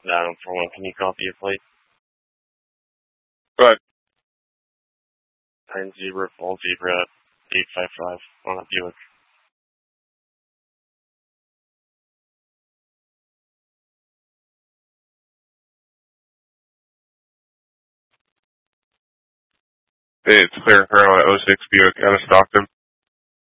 Adam for one. Can you copy your plate? Right. 90 Fall Zebra 855 on a Buick. It's clear her on an 06 Buick out of Stockton.